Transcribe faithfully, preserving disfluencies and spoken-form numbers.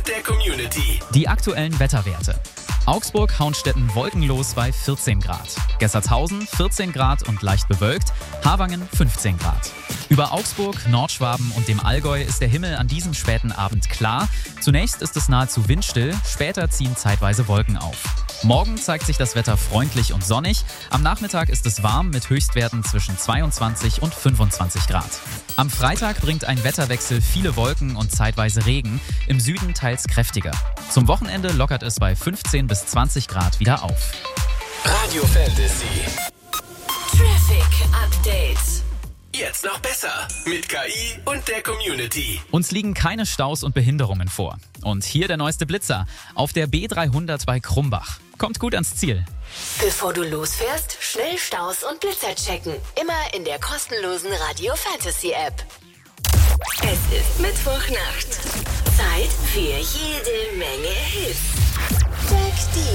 und der Community. Die aktuellen Wetterwerte. Augsburg, Hauenstetten wolkenlos bei vierzehn Grad. Gessertshausen vierzehn Grad und leicht bewölkt. Havangen fünfzehn Grad. Über Augsburg, Nordschwaben und dem Allgäu ist der Himmel an diesem späten Abend klar. Zunächst ist es nahezu windstill, später ziehen zeitweise Wolken auf. Morgen zeigt sich das Wetter freundlich und sonnig. Am Nachmittag ist es warm mit Höchstwerten zwischen zweiundzwanzig und fünfundzwanzig Grad. Am Freitag bringt ein Wetterwechsel viele Wolken und zeitweise Regen, im Süden teils kräftiger. Zum Wochenende lockert es bei fünfzehn bis zwanzig Grad wieder auf. Radio Fantasy. Traffic Update. Jetzt noch besser mit K I und der Community. Uns liegen keine Staus und Behinderungen vor. Und hier der neueste Blitzer auf der B dreihundert bei Krumbach. Kommt gut ans Ziel. Bevor du losfährst, schnell Staus und Blitzer checken. Immer in der kostenlosen Radio Fantasy App. Es ist Mittwochnacht. Zeit für jede Menge Hits. Deck die